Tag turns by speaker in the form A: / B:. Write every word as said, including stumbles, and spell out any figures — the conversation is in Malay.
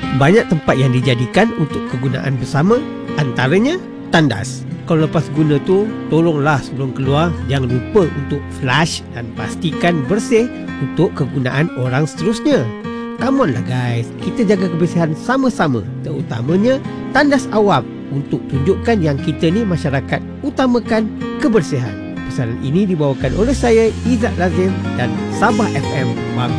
A: Banyak tempat yang dijadikan untuk kegunaan bersama, antaranya tandas. Kalau lepas guna tu, tolonglah sebelum keluar jangan lupa untuk flush dan pastikan bersih untuk kegunaan orang seterusnya. Come on lah guys, kita jaga kebersihan sama-sama, terutamanya tandas awam, untuk tunjukkan yang kita ni masyarakat utamakan kebersihan. Pesanan ini dibawakan oleh saya, Izzat Lazim dan Sabah F M.